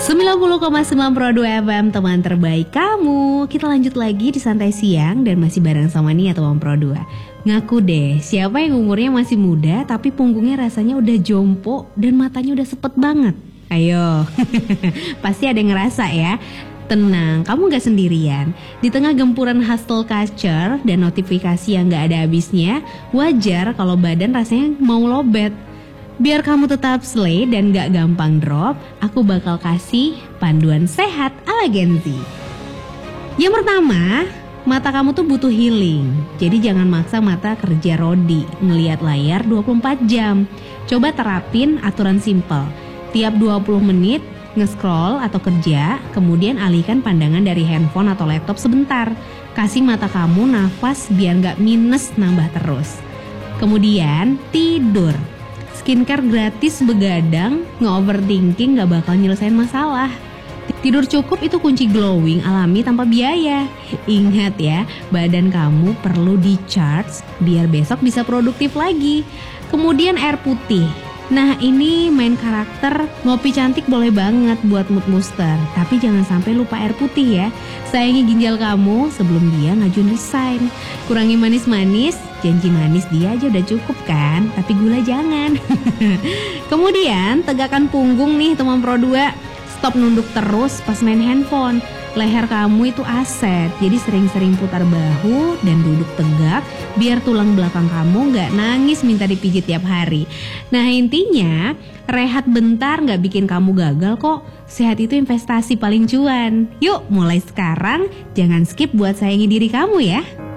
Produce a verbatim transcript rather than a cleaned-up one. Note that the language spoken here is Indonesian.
sembilan puluh koma sembilan Pro dua F M, teman terbaik kamu. Kita lanjut lagi di Santai Siang dan masih bareng sama Nia, teman Pro dua. Ngaku deh, siapa yang umurnya masih muda tapi punggungnya rasanya udah jompo dan matanya udah sepet banget? Ayo, pasti ada yang ngerasa ya. Tenang, kamu gak sendirian. Di tengah gempuran hustle culture dan notifikasi yang gak ada habisnya, wajar kalau badan rasanya mau lobet. Biar kamu tetap slay dan gak gampang drop, aku bakal kasih panduan sehat ala Gen Z. Yang pertama, mata kamu tuh butuh healing. Jadi jangan maksa mata kerja rodi, ngelihat layar dua puluh empat jam. Coba terapin aturan simple. Tiap dua puluh menit nge-scroll atau kerja, kemudian alihkan pandangan dari handphone atau laptop sebentar. Kasih mata kamu nafas biar gak minus nambah terus. Kemudian tidur. Skincare gratis begadang, nge-overthinking gak bakal nyelesain masalah. Tidur cukup itu kunci glowing alami tanpa biaya. Ingat ya, badan kamu perlu di-charge biar besok bisa produktif lagi. Kemudian air putih. Nah ini main karakter, ngopi cantik boleh banget buat mood booster. Tapi jangan sampai lupa air putih ya. Sayangi ginjal kamu sebelum dia ngajuin resign. Kurangi manis-manis, janji manis dia aja udah cukup kan. Tapi gula jangan. Kemudian tegakkan punggung nih teman Pro dua. Stop nunduk terus pas main handphone. Leher kamu itu aset, jadi sering-sering putar bahu dan duduk tegak biar tulang belakang kamu gak nangis minta dipijit tiap hari. Nah intinya, rehat bentar gak bikin kamu gagal kok. Sehat itu investasi paling cuan. Yuk mulai sekarang, jangan skip buat sayangi diri kamu ya.